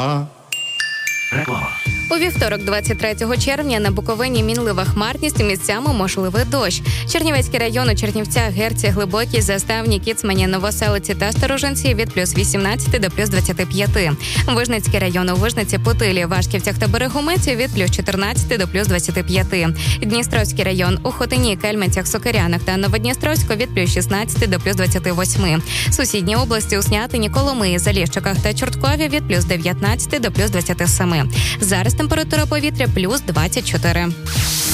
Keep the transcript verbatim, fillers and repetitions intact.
Реклама. У вівторок, двадцять третього червня, на Буковині мінлива хмарність, місцями можливий дощ. Чернівецький район у Чернівцях, Герці, Глибокій, Заставні, Кіцмані, Новоселиці та Сторожинці від плюс вісімнадцяти до плюс двадцяти п'яти. Вижницький район у Вижниці, Путилі, Вашківцях та Берегометі від плюс чотирнадцяти до плюс двадцяти п'яти. Дністровський район у Хотині, Кельменцях, Сокирянах та Новодністровську від плюс шістнадцяти до плюс двадцяти восьми. Сусідні області у Снятині, Коломиї, Заліщиках та Чорткові від плюс дев'ятнадцяти до плюс двадцяти семи. Зараз температура повітря плюс двадцять чотири.